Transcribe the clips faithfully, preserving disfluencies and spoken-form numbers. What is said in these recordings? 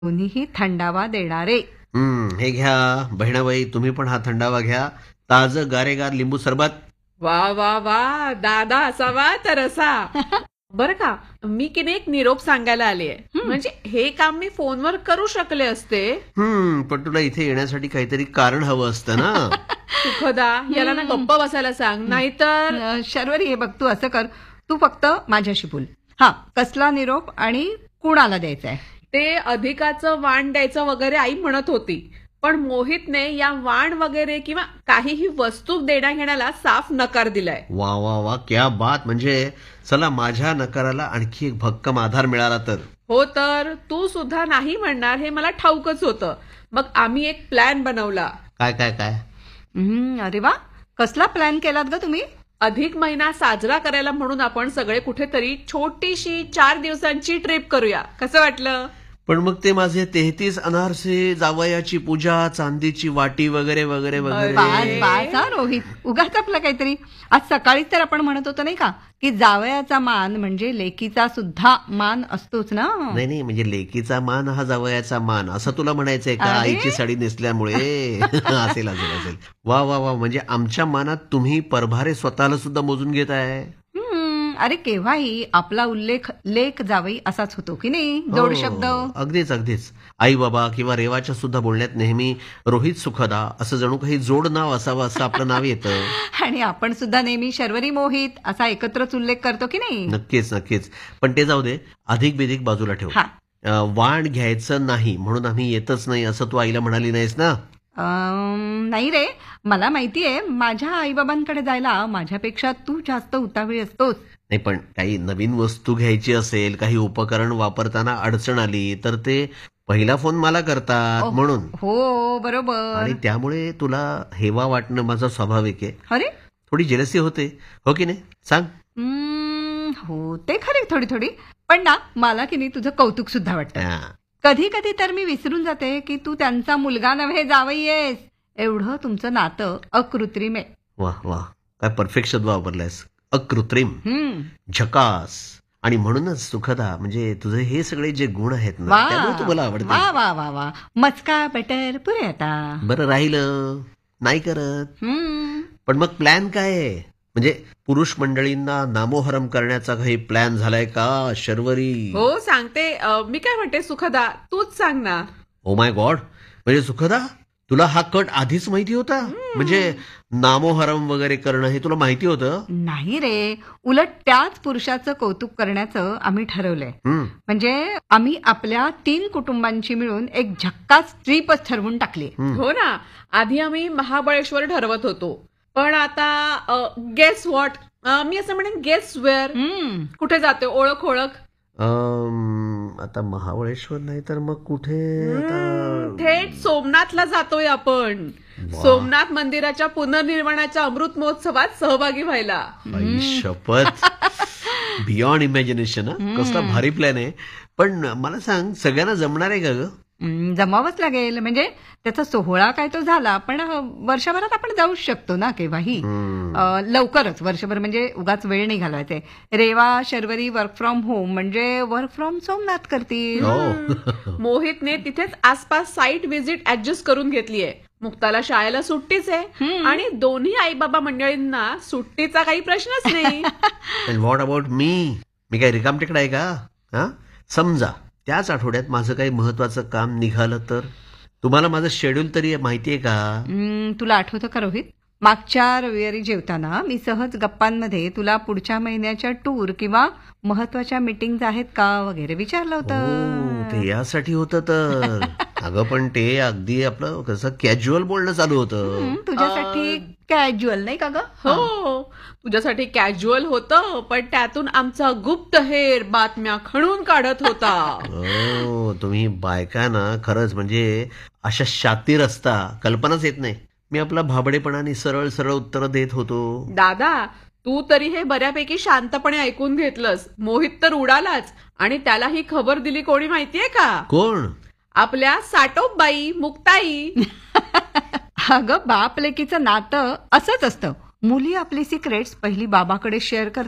दोन्हीही थंडावा देणारे. हम्म हे घ्या बहिणाबाई, तुम्ही पण हा थंडावा घ्या. ताजं गारेगार लिंबू सरबत. वा वा वा, दादा असावा तर असा. बरं का, मी की नाही एक निरोप सांगायला आलीये. म्हणजे हे काम मी फोनवर करू शकले असते. हम्म पण तुला इथे येण्यासाठी काहीतरी कारण हवं असतं ना. सुखदा, याला ना गप्प बसायला सांग, नाहीतर अ, शर्वरी, हे बघ, तू असं कर, तू फक्त माझ्याशी बोल. हा, कसला निरोप आणि कुणाला द्यायचा आहे? ते अधिकाचं वाण द्यायचं वगैरे आई म्हणत होती, पण मोहितने या वाण वगैरे किंवा काहीही वस्तू देण्या घेण्याला साफ नकार दिलाय. वा वा वा, क्या बात. म्हणजे चला, माझ्या नकाराला आणखी एक भक्कम आधार मिळाला तर. हो तर तू सुद्धा नाही म्हणणार हे मला ठाऊकच होतं. मग आम्ही एक प्लॅन बनवला. काय काय काय? हम्म, अरे वा, कसला प्लॅन केलात ग तुम्ही? अधिक महिना साजरा करायला म्हणून आपण सगळे कुठेतरी छोटीशी चार दिवसांची ट्रिप करूया. कसं वाटलं? पण मग ते माझे तेहतीस अनारसे, जावयाची पूजा, चांदीची वाटी वगैरे वगैरे वगैरे. बास बास हा रोहित, उगाच आपलं काहीतरी. आज सकाळीच तर आपण म्हणत होतो नाही का, की जावयाचा मान म्हणजे लेकीचा सुद्धा मान असतोच ना. नाही नाही, म्हणजे लेकीचा मान हा जावयाचा मान असं तुला म्हणायचंय का? अरे? आईची साडी नेसल्यामुळे असेल असेल असेल. वा वा वा, म्हणजे आमच्या मानात तुम्ही परभारे स्वतःला सुद्धा मोजून घेताय. हम्म, अरे केव्हाही आपला उल्लेख लेक जावई असाच होतो की नाही, जोड शब्द. हो, अगदीच अगदीच. आई बाबा किंवा रेवाच्या सुद्धा बोलण्यात नेहमी रोहित सुखदा असं जणू काही जोड नाव असावं असं आपलं नाव येतं. आणि आपण सुद्धा नेहमी शर्वरी मोहित असा एकत्रच उल्लेख करतो की नाही. नक्कीच नक्कीच. पण ते जाऊ दे, अधिक बेधिक बाजूला ठेव. हा. अं, वाण घ्यायचं नाही म्हणून आम्ही येतच नाही असं तू आईला म्हणाली नाहीस ना? अं, नाही रे, मला माहितीये माझ्या आईबाबांकडे जायला माझ्यापेक्षा तू जास्त उतावळी असतोस. नाही, पण काही नवीन वस्तू घ्यायची असेल, काही उपकरण वापरताना अडचण आली तर ते पहिला फोन मला करतात म्हणून. हो बरोबर. आणि त्यामुळे तुला हेवा वाटणं माझा स्वाभाविक आहे. अरे थोडी जेलसी होते, हो की नाही? सांग. हम्म, हो ते खरी थोडी थोडी, पण ना मला की नाही तुझं कौतुक सुद्धा वाटतं. हा. कधी कधी तर मी विसरून जाते की तू त्यांचा मुलगा नव्हे जावई आहेस. एवढं तुमचं नातं अकृत्रिम आहे. वा वा, काय परफेक्ट शब्द वापरलायस. अकृत्रिम, हम्म. झकास. आणि म्हणूनच सुखदा, म्हणजे तुझे हे सगळे जे गुण आहेत ना, वा त्यामुळे तू मला वा आवडते. वा वा वा, मचका बटर पुरे आता. बरं राहिलं नाही करत. हम्म. पण मग प्लॅन काय आहे? म्हणजे पुरुष मंडळींना नामोहरम करण्याचा काही प्लॅन झालाय का शर्वरी? हो सांगते. अं, मी काय म्हणते सुखदा, तूच सांग ना. ओ माय गॉड, म्हणजे सुखदा तुला हा कट आधीच माहिती होता? म्हणजे नामोहरम वगैरे करणं हे तुला माहिती होतं? नाही रे, उलट त्याच पुरुषाचं कौतुक करण्याचं आम्ही ठरवलंय. हम्म. म्हणजे आम्ही आपल्या तीन कुटुंबांची मिळून एक झक्कास ट्रिपच ठरवून टाकली. हो ना, आधी आम्ही महाबळेश्वर ठरवत होतो, पण आता गेस व्हॉट, मी असं म्हणेन गेस वेअर. हम्म. कुठे जाते ओळख ओळख? अम, आता महाबळेश्वर नाही तर मग कुठे? आता थेट सोमनाथला जातोय आपण. सोमनाथ मंदिराच्या पुनर्निर्माणाच्या अमृत महोत्सवात सहभागी व्हायला. आई शपथ, बियॉन्ड इमॅजिनेशन. कसला भारी प्लॅन आहे. पण मला सांग, सगळ्यांना जमणार आहे का ग? हम्म, जमावंच लागेल. म्हणजे त्याचा सोहळा काय तो झाला, पण वर्षभरात आपण जाऊच शकतो ना केव्हाही. अं, लवकरच वर्षभर, म्हणजे उगाच वेळ नाही घालवायचे. Reva Sharvari work from home म्हणजे वर्क फ्रॉम सोमनाथ करतील. हो. मोहितने तिथेच आसपास साईट व्हिजिट ऍडजस्ट करून घेतलीये. मुक्ताला शाळेला सुट्टीच आहे आणि दोन्ही आई बाबा मंडळींना सुट्टीचा काही प्रश्नच नाही. What about me? मी काय रिकामटेकडा आहे का? हा, समजा त्याच आठवड्यात माझं काही महत्वाचं काम निघालं तर? तुम्हाला माझं शेड्यूल तरी माहितीये का? हम्म, तुला आठवतं का रोहित, मागच्या रविवारी जेवताना मी सहज गप्पांमध्ये तुला पुढच्या महिन्याच्या टूर किंवा महत्वाच्या मीटिंग्ज आहेत का वगैरे विचारलं हो, होतं. ते यासाठी होतं तर. अगं पण ते अगदी आपलं कसं कॅज्युअल बोलणं चालू होतं. हम्म, तुझ्यासाठी कॅज्युअल नाही का ग? हो, तुझ्यासाठी कॅज्युअल होतं, पण त्यातून आमचा गुप्तहेर बातम्या खणून काढत होता. हो, तुम्ही बायका ना खरंच म्हणजे अशा शातीर असता, कल्पनाच येत नाही. मी आपला भाबडेपणाने सरळ सरळ उत्तर देत होतो. दादा, तू तरी हे बऱ्यापैकी शांतपणे ऐकून घेतलंस. मोहित तर उडालाच, आणि त्याला ही खबर दिली कोणी माहितीये का? कोण? आपल्या साटोबाई मुक्ताई. अगं, बाप लेकीचं नातं असंच असतं. मुली आपली सिक्रेट्स पहिली बाबाकडे शेअर करतात.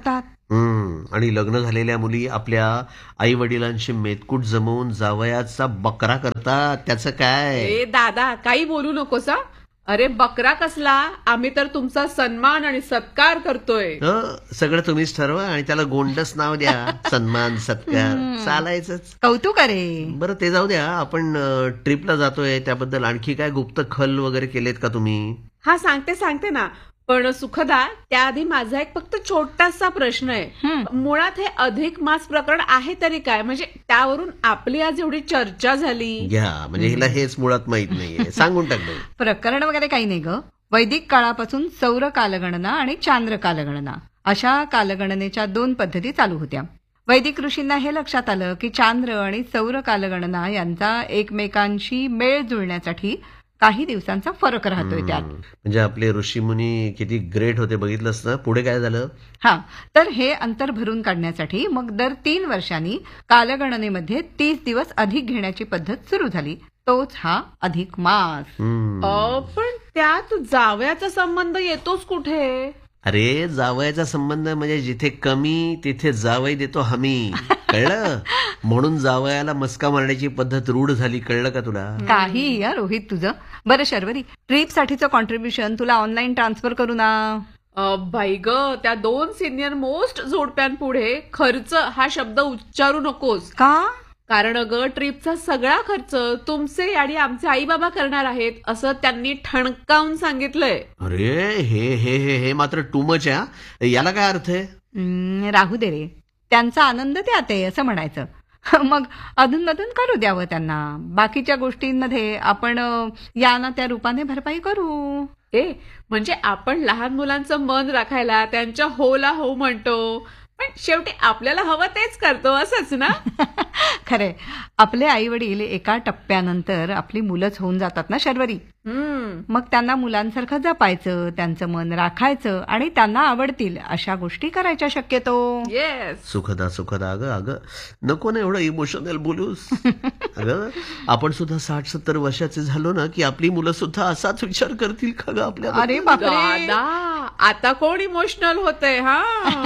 हम्म आणि लग्न झालेल्या मुली आपल्या आई वडिलांशी मेतकूट जमवून जावयाचा बकरा करतात, त्याचं काय? ए दादा काही बोलू नकोस हा. अरे बकरा कसला, आम्ही तर तुमचा सन्मान आणि सत्कार करतोय. अ, सगळं तुम्हीच ठरवा आणि त्याला गोंडस नाव द्या. सन्मान सत्कार चालायचंच. कौतुक अरे. बरं ते जाऊ द्या, आपण अ, ट्रिपला जातोय त्याबद्दल आणखी काय गुप्त खल वगैरे केलेत का तुम्ही? हा सांगते सांगते ना, पण सुखदा त्याआधी माझा एक फक्त छोटासा प्रश्न आहे. हं. मुळात हे अधिक मास प्रकरण आहे तरी काय, म्हणजे त्यावरून आपली आज एवढी चर्चा झाली. घ्या, म्हणजे हिला हेच मुळात माहित नाहीये. सांगून टाकलं. प्रकरण वगैरे काही नाही ग. वैदिक काळापासून सौर कालगणना आणि चांद्र कालगणना अशा कालगणनेच्या दोन पद्धती चालू होत्या. वैदिक ऋषींना हे लक्षात आलं की चांद्र आणि सौर कालगणना यांचा एकमेकांशी मेळ जुळण्यासाठी काही दिवसांचा फरक राहतोय त्यात. म्हणजे आपले ऋषीमुनी किती ग्रेट होते बघितलंस ना. पुढे काय झालं? हा, तर हे अंतर भरून काढण्यासाठी मग दर तीन वर्षांनी कालगणनेमध्ये तीस दिवस अधिक घेण्याची पद्धत सुरू झाली. तोच हा अधिक मास. हम्म. अ, पण त्यात जावयाचा संबंध येतोच कुठे? अरे जावयाचा संबंध म्हणजे जिथे कमी तिथे जावई देतो हमी, कळलं? म्हणून जावयाला मस्का मारण्याची पद्धत रूढ झाली, कळलं का तुला? काही या रोहित तुझं. बरं शर्वरी, ट्रिप साठीचं कॉन्ट्रीब्युशन तुला ऑनलाईन ट्रान्सफर करू ना? अ, बाई ग, त्या दोन सिनियर मोस्ट जोडप्यांपुढे खर्च हा शब्द उच्चारू नकोस. का? कारण ग ट्रिपचा सगळा खर्च तुमचे आणि आमचे आई बाबा करणार आहेत असं त्यांनी ठणकावून सांगितलंय. अरे हे हे हे हे मात्र टू मच आहे हा. याला काय अर्थ आहे? हम्म, राहू दे रे, त्यांचा आनंद त्यात आहे असं म्हणायचं. मग अधूनमधून करू द्यावं त्यांना. बाकीच्या गोष्टींमध्ये आपण अ, या ना त्या रूपाने भरपाई करू. ए म्हणजे आपण लहान मुलांचं मन राखायला त्यांच्या होला हो म्हणतो, पण शेवटी आपल्याला हवं तेच करतो असंच ना. खरे, आपले आई वडील एका टप्प्यानंतर आपली मुलंच होऊन जातात ना शर्वरी. हम्म मग त्यांना मुलांसारखं जपायचं, त्यांचं मन राखायचं आणि त्यांना आवडतील अशा गोष्टी करायच्या शक्यतो. येस. सुखदा सुखदा अगं अगं नको ना एवढं इमोशनल बोलूस. अगं आपण सुद्धा साठ सत्तर वर्षाचे झालो ना की आपली मुलं सुद्धा असाच विचार करतील का ग आपल्या? अरे बापरे. दादा आता कोण इमोशनल होतंय हा.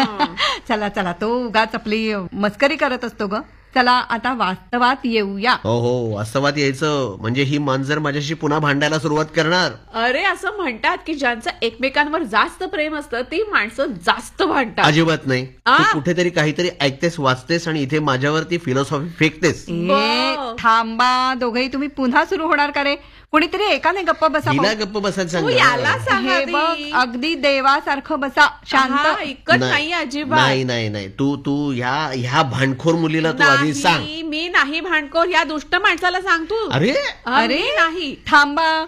चला चला, तो उगाच आपली मस्करी करत असतो ग. चला आता वास्तवात येऊया. हो हो, वास्तवात यायचं म्हणजे ही मांजर माझ्याशी पुन्हा भांडायला सुरुवात करणार. अरे असं म्हणतात की ज्यांचं एकमेकांवर जास्त प्रेम असतं ती माणसं जास्त भांडतात. अजिबात नाही. आ? तू कुठेतरी काहीतरी ऐकतेस, वाचतेस आणि इथे माझ्यावरती फिलॉसॉफी फेकतेस. ए, ब- थांबा दोघेही. तुम्ही पुन्हा सुरू होणार का रे? कुणीतरी एकाने गप्प बसा. हिला भाऊ. गप्प बसायचं तू सांग. याला सांग हे आधी. बघ, अगदी देवासारखं बसा, शांत. हा, ऐकत नाही अजिबात. नाही नाही नाही, तू तू ह्या ह्या भांडखोर मुलीला तू आधी सांग. नाही, मी नाही भांडखोर, या दुष्ट माणसाला सांग तू. अरे अरे नाही. थांबा.